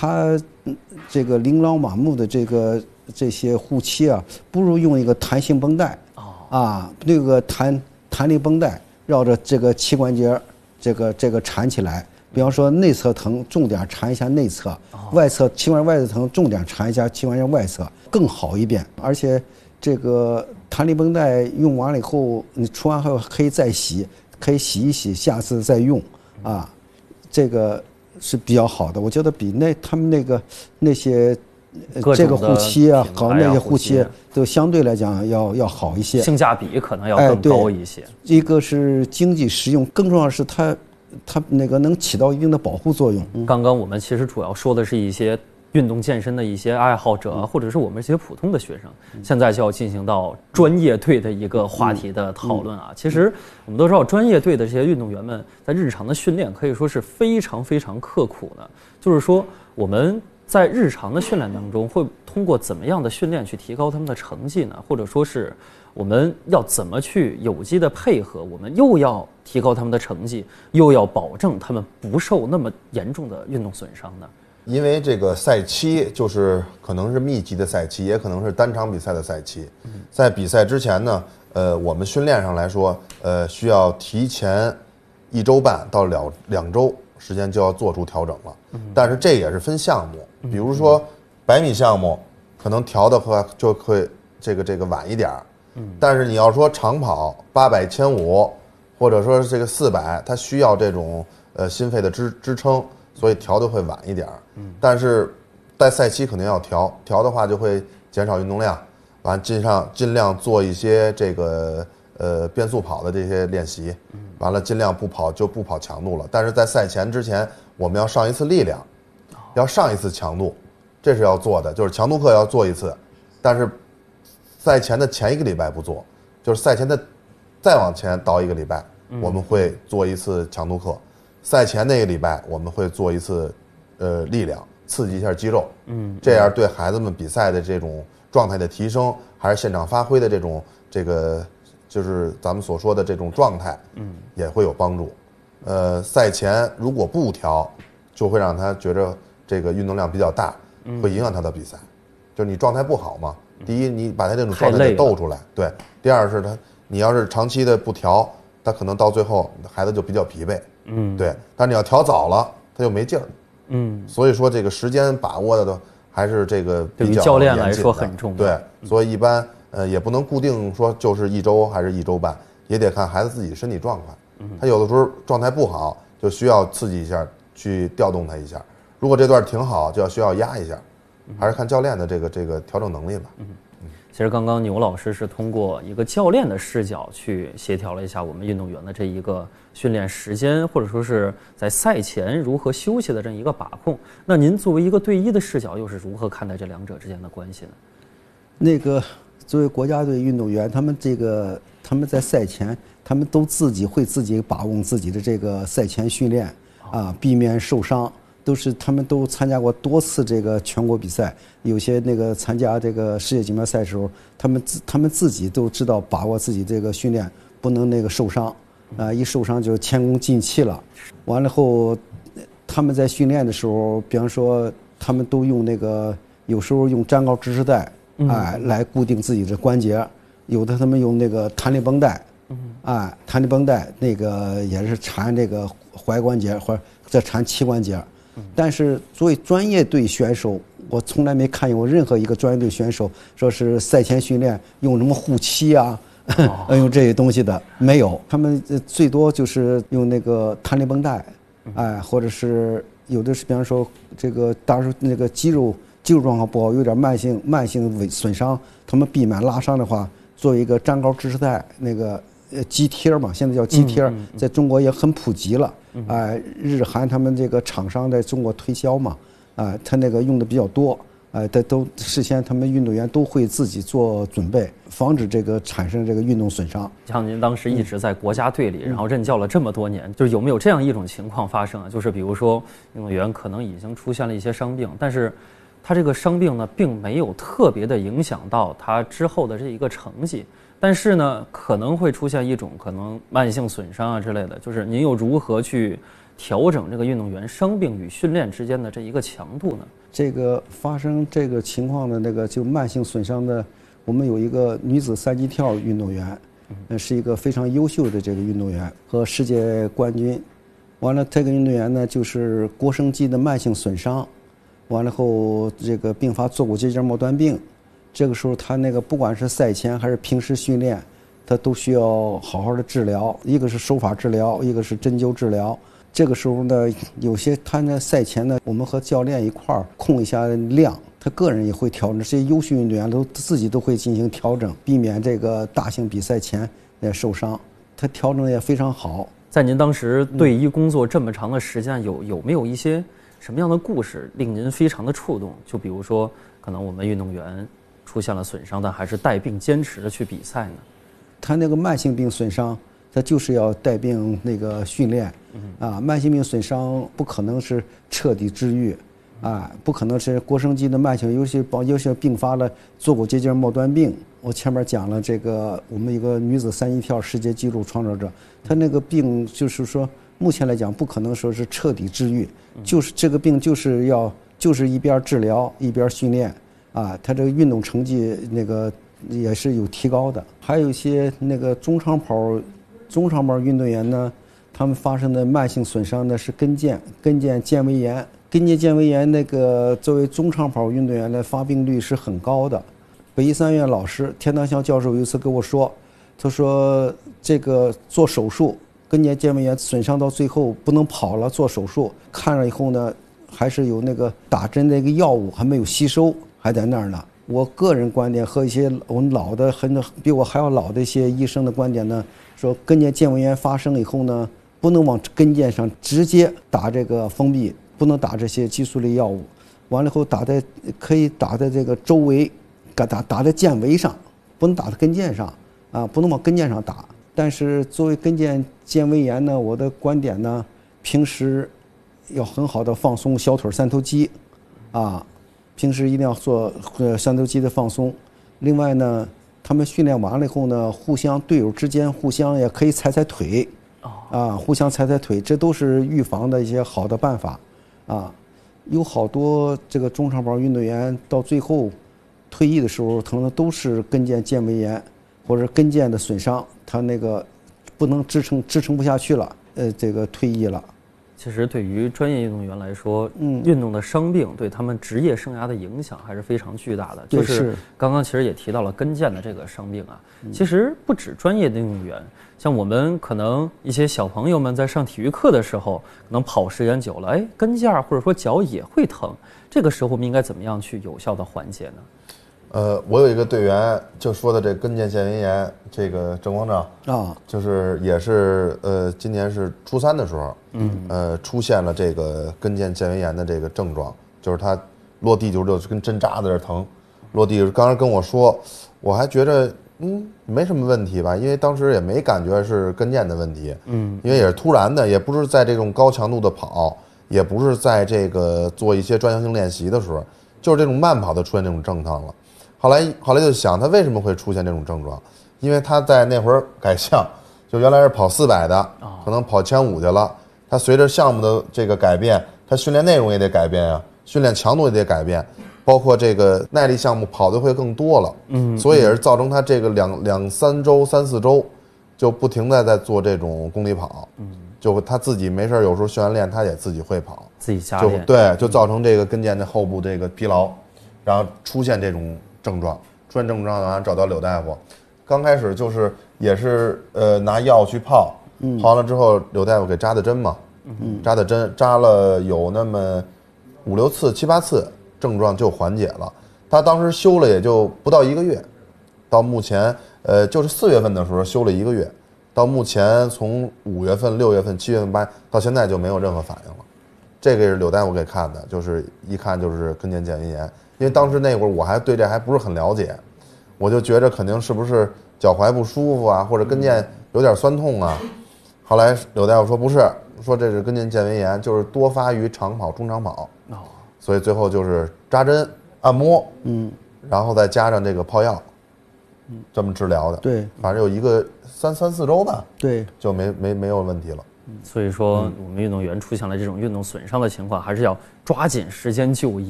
他这个琳琅满目的这些护膝啊，不如用一个弹性绷带那个弹力绷带绕着这个膝关节这个缠起来。比方说内侧疼，重点缠一下内侧；外侧膝关节外侧疼，重点缠一下膝关节外侧，更好一遍。而且这个弹力绷带用完了以后，你除完后可以再洗，可以洗一洗，下次再用这个是比较好的。我觉得比他们那些这个护膝啊和那些护膝都相对来讲要好一些， 性价比可能要更高一些。 一个是经济实用，更重要的是它那个能起到一定的保护作用。 刚刚我们其实主要说的是一些运动健身的一些爱好者，或者是我们这些普通的学生。现在就要进行到专业队的一个话题的讨论其实我们都知道，专业队的这些运动员们在日常的训练可以说是非常非常刻苦的。就是说，我们在日常的训练当中，会通过怎么样的训练去提高他们的成绩呢？或者说是我们要怎么去有机的配合，我们又要提高他们的成绩，又要保证他们不受那么严重的运动损伤呢？ 因为这个赛期就是可能是密集的赛期，也可能是单场比赛的赛期。在比赛之前呢，我们训练上来说，需要提前1周半到2周时间就要做出调整了。但是这也是分项目，比如说100米项目，可能调的话就会这个晚一点。但是你要说长跑800、1500，或者说这个400，它需要这种心肺的支撑，所以调的会晚一点。但是在赛期肯定要调的话，就会减少运动量，完尽量做一些这个变速跑的这些练习，完了尽量不跑强度了。但是在赛前之前，我们要上一次力量，要上一次强度，这是要做的，就是强度课要做一次，但是赛前的前1个礼拜不做，就是赛前的再往前倒1个礼拜，我们会做一次强度课。赛前那个礼拜我们会做一次力量，刺激一下肌肉。这样对孩子们比赛的这种状态的提升，还是现场发挥的这个就是咱们所说的这种状态，也会有帮助。赛前如果不调，就会让他觉着这个运动量比较大，会影响他的比赛。就是你状态不好嘛，第一你把他这种状态给逗出来，对。第二是你要是长期的不调，他可能到最后孩子就比较疲惫，对。但你要调早了，他就没劲儿，所以说这个时间把握的还是这个比较对于教练来说很重要， 对。所以一般也不能固定说就是1周还是1周半，也得看孩子自己身体状况。他有的时候状态不好，就需要刺激一下，去调动他一下。如果这段挺好，就需要压一下，还是看教练的这个调整能力吧。 其实刚刚牛老师是通过一个教练的视角去协调了一下我们运动员的这一个训练时间，或者说是在赛前如何休息的这一个把控。那您作为一个队医的视角，又是如何看待这两者之间的关系呢？ 那个作为国家队运动员，他们在赛前，他们都自己把握自己的这个赛前训练避免受伤。他们都参加过多次这个全国比赛，有些那个参加这个世界锦标赛的时候，他们自己都知道把握自己这个训练，不能那个受伤一受伤就前功尽弃了。完了后，他们在训练的时候，比方说他们都用有时候用粘膏支持带来固定自己的关节，有的他们用那个弹力绷带弹力绷带那个也是缠这个踝关节或者再缠膝关节。但是作为专业队选手，我从来没看见过任何一个专业队选手说是赛前训练用什么护膝用这些东西的，没有。他们最多就是用那个弹力绷带或者是有的是比方说这个当时那个肌肉状况不好，有点慢性损伤，他们避免拉伤的话，做一个粘膏支持带那个肌贴嘛，现在叫肌贴，在中国也很普及了。日韩他们这个厂商在中国推销嘛，他那个用的比较多，都事先他们运动员都会自己做准备，防止这个产生这个运动损伤。 像您当时一直在国家队里，然后任教了这么多年，就是有没有这样一种情况发生就是比如说运动员可能已经出现了一些伤病，但是他这个伤病呢，并没有特别的影响到他之后的这一个成绩。但是呢，可能会出现一种可能慢性损伤之类的，就是您又如何去调整这个运动员伤病与训练之间的这一个强度呢？ 这个发生这个情况的那个就慢性损伤的，我们有一个女子3级跳运动员，是一个非常优秀的这个运动员和世界冠军。完了，这个运动员呢就是腘绳肌的慢性损伤，完了后这个并发坐骨结节末端病。这个时候他那个不管是赛前还是平时训练，他都需要好好的治疗，一个是手法治疗，一个是针灸治疗。这个时候呢，有些他呢赛前呢，我们和教练一块儿控一下量，他个人也会调整，这些优秀运动员都自己都会进行调整，避免这个大型比赛前受伤。他调整也非常好。 在您当时队医工作这么长的时间，有没有一些什么样的故事令您非常的触动？就比如说，可能我们运动员出现了损伤，但还是带病坚持着去比赛呢？ 他那个慢性病损伤，他就是要带病那个训练，慢性病损伤不可能是彻底治愈，不可能是腘绳肌的慢性，尤其并发了坐骨结节末端病。我前面讲了这个，我们一个女子3级跳世界纪录创造者，她那个病就是说，目前来讲不可能说是彻底治愈，就是这个病就是一边治疗一边训练，她这个运动成绩那个也是有提高的。还有一些那个中长跑运动员呢，他们发生的慢性损伤呢是跟腱腱维炎。跟腱腱维炎那个作为中长跑运动员的发病率是很高的。北医三院老师田当祥教授有一次跟我说，他说这个做手术跟腱腱维炎损伤到最后不能跑了，做手术看了以后呢，还是有那个打针的一个药物还没有吸收，还在那儿呢。我个人观点和一些我们比我还要老的一些医生的观点呢，说跟腱腱维炎发生以后呢，不能往跟腱上直接打这个封闭，不能打这些激素类药物，完了以后可以打在这个周围，打在腱维上，不能打在跟腱上，不能往跟腱上打。但是作为跟腱腱维炎呢，我的观点呢，平时要很好的放松小腿三头肌，平时一定要做三头肌的放松。另外呢，他们训练完了以后呢，队友之间互相也可以踩踩腿，互相踩踩腿，这都是预防的一些好的办法。有好多这个中长跑运动员到最后退役的时候，可能都是跟腱腱维炎或者跟腱的损伤，他那个不能支撑不下去了，这个退役了。 其实对于专业运动员来说，运动的伤病对他们职业生涯的影响还是非常巨大的。就是刚刚其实也提到了跟腱的这个伤病其实不止专业的运动员，像我们可能一些小朋友们在上体育课的时候，可能跑时间久了，跟腱或者说脚也会疼。这个时候我们应该怎么样去有效的缓解呢？ 我有一个队员就说的这跟腱腱维炎，这个郑光正就是也是今年是初3的时候，出现了这个跟腱腱维炎的这个症状，就是他落地就跟针扎在这疼，落地刚才跟我说，我还觉得没什么问题吧，因为当时也没感觉是跟腱的问题，因为也是突然的，也不是在这种高强度的跑，也不是在这个做一些专项性练习的时候，就是这种慢跑的出现这种症状了。后来就想他为什么会出现这种症状，因为他在那会儿改项，就原来是跑400的，可能跑1500去了。他随着项目的这个改变，他训练内容也得改变啊，训练强度也得改变，包括这个耐力项目跑的会更多了。所以也是造成他这个3四周就不停地在做这种公里跑。就他自己没事有时候训完练他也自己会跑， 自己瞎练， 就造成这个跟腱的后部这个疲劳，然后出现这种症状，然后找到柳大夫。刚开始就是也是拿药去泡，泡了之后柳大夫给扎的针嘛，扎的针扎了有那么5、6次、7、8次，症状就缓解了。他当时休了也就不到1个月，到目前就是4月份的时候休了1个月，到目前从5月份、6月份、7月份、8到现在就没有任何反应了。这个是柳大夫给看的，就是一看就是跟腱腱维炎。因为当时那会儿我还对这还不是很了解，我就觉着肯定是不是脚踝不舒服啊，或者跟腱有点酸痛啊。后来柳大夫说不是，说这是跟腱腱维炎，就是多发于长跑、中长跑，所以最后就是扎针、按摩，然后再加上这个泡药，这么治疗的。 对， 反正有一个3、4周吧， 对， 就没有问题了。 所以说，我们运动员出现了这种运动损伤的情况，还是要抓紧时间就医。